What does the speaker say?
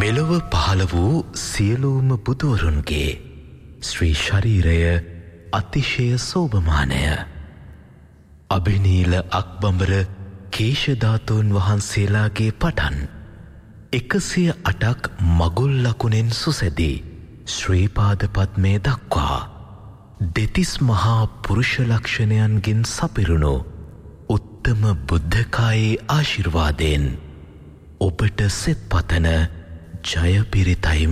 මෙලොව පහළ වූ සියලුම බුදුවරුන්ගේ ශ්‍රී ශරීරය අතිශය සෝභමානය. අභිනීල අක්බඹර කේශධාතුන් වහන්සේලාගේ පටන් 108ක් මගුල් ලකුණෙන් සුසැදී ශ්‍රීපාද පද්මය දක්වා දෙතිස් මහා පුරුෂ ලක්ෂණයන්ගෙන් සපිරුණු උත්තම බුද්ධකායේ ආශිර්වාදයෙන් ඔබට සෙත් පතන ජයපිරිතයි